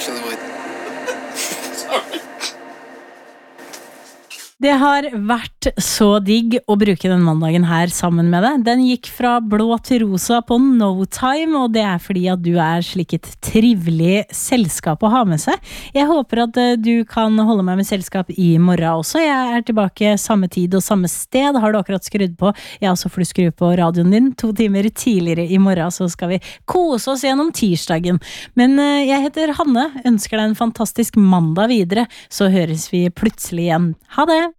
actually would. Sorry. Det har vært så digg å bruke den mandagen her sammen med deg. Den gikk fra blå til rosa på no time, og det fordi at du slik et trivelig selskap å ha med seg. Jeg håper at du kan holde meg med selskap I morgen også. Jeg tilbake samme tid og samme sted. Har du akkurat skrudd på? Ja, så får du skru på radioen din 2 timer tidligere I morgen, så skal vi kose oss gjennom tirsdagen. Men jeg heter Hanne, ønsker deg en fantastisk mandag videre, så høres vi plutselig igjen. Ha det!